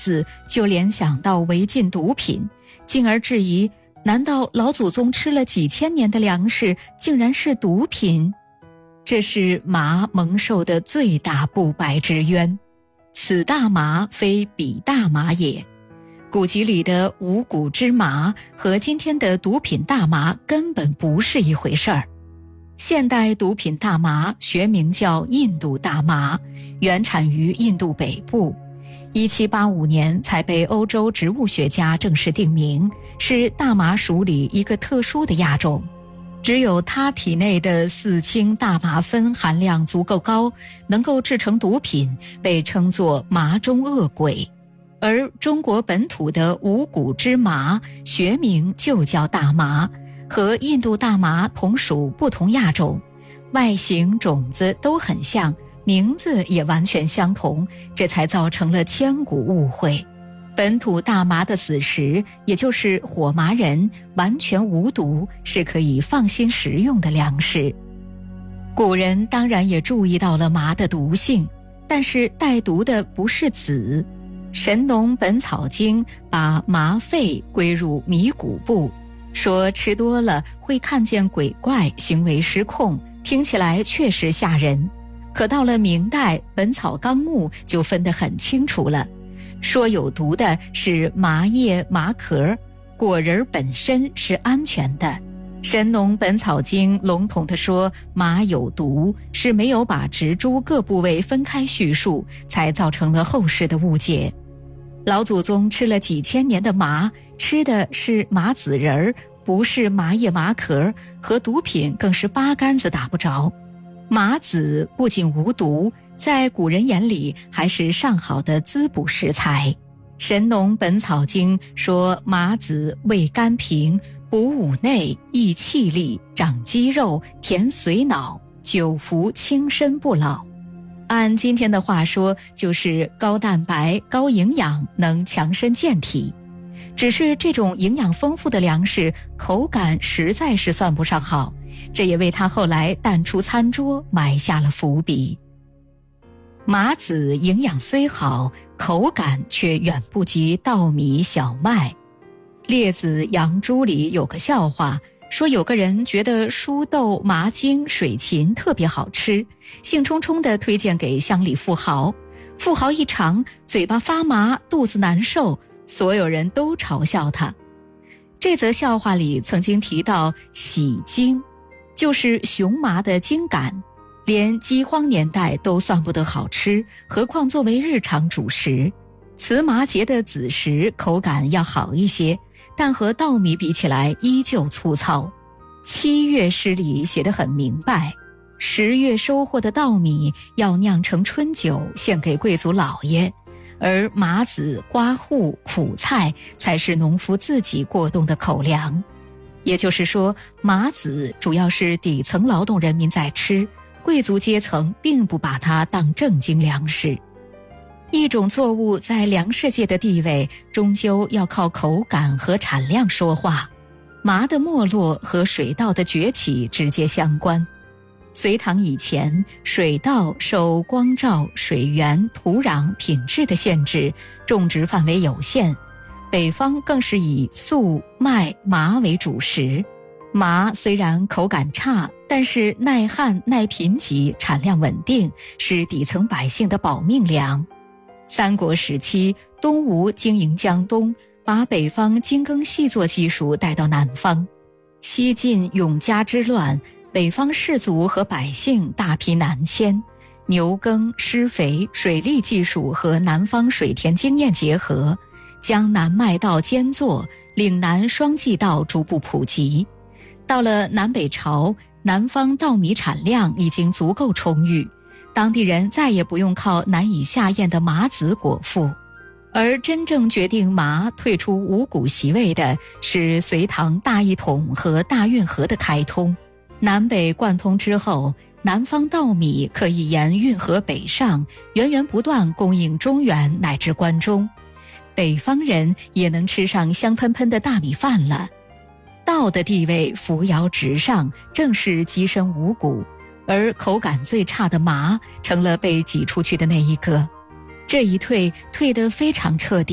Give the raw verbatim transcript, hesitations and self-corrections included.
字就联想到违禁毒品，进而质疑，难道老祖宗吃了几千年的粮食竟然是毒品？这是麻蒙受的最大不白之冤。此大麻非彼大麻也。古籍里的五谷之麻和今天的毒品大麻根本不是一回事儿。现代毒品大麻学名叫印度大麻，原产于印度北部，一七八五年才被欧洲植物学家正式定名，是大麻属里一个特殊的亚种。只有它体内的四氢大麻酚含量足够高，能够制成毒品，被称作麻中恶鬼。而中国本土的五谷之麻学名就叫大麻，和印度大麻同属不同亚种，外形种子都很像，名字也完全相同，这才造成了千古误会。本土大麻的子实，也就是火麻仁，完全无毒，是可以放心食用的粮食。古人当然也注意到了麻的毒性，但是带毒的不是籽。《神农本草经》把麻肺归入迷谷部，说吃多了会看见鬼怪，行为失控，听起来确实吓人。可到了明代，《本草纲目》就分得很清楚了，说有毒的是麻叶、麻壳，果仁本身是安全的。《神农本草经》笼统地说麻有毒，是没有把植株各部位分开叙述，才造成了后世的误解。老祖宗吃了几千年的麻，吃的是麻籽仁儿，不是麻叶麻壳，和毒品更是八竿子打不着。麻籽不仅无毒，在古人眼里还是上好的滋补食材。《神农本草经》说麻籽味甘平，补五内，益气力，长肌肉，填髓脑，久服轻身不老。按今天的话说，就是高蛋白、高营养，能强身健体。只是这种营养丰富的粮食，口感实在是算不上好，这也为他后来淡出餐桌埋下了伏笔。麻籽营养虽好，口感却远不及稻米、小麦。列子《杨朱》里有个笑话，说有个人觉得蔬豆、麻粳、水芹特别好吃，兴冲冲地推荐给乡里富豪。富豪一尝，嘴巴发麻，肚子难受，所有人都嘲笑他。这则笑话里曾经提到喜粳，就是熊麻的茎秆，连饥荒年代都算不得好吃，何况作为日常主食。糍麻节的子实口感要好一些，但和稻米比起来依旧粗糙。七月诗里写得很明白，十月收获的稻米要酿成春酒献给贵族老爷，而麻籽、瓜瓠、苦菜才是农夫自己过冬的口粮。也就是说，麻籽主要是底层劳动人民在吃，贵族阶层并不把它当正经粮食。一种作物在粮食界的地位，终究要靠口感和产量说话。麻的没落和水稻的崛起直接相关。隋唐以前，水稻受光照、水源、土壤、品质的限制，种植范围有限，北方更是以粟、麦、麻为主食。麻虽然口感差，但是耐旱、耐贫瘠，产量稳定，是底层百姓的保命粮。三国时期，东吴经营江东，把北方精耕细作技术带到南方。西晋永嘉之乱，北方士族和百姓大批南迁，牛耕、施肥、水利技术和南方水田经验结合，将南麦稻兼作，岭南双季稻逐步普及。到了南北朝，南方稻米产量已经足够充裕，当地人再也不用靠难以下咽的麻籽果腹。而真正决定麻退出五谷席位的是隋唐大一统和大运河的开通。南北贯通之后，南方稻米可以沿运河北上，源源不断供应中原乃至关中，北方人也能吃上香喷喷的大米饭了。稻的地位扶摇直上，正是跻身五谷，而口感最差的麻成了被挤出去的那一个。这一退退得非常彻底。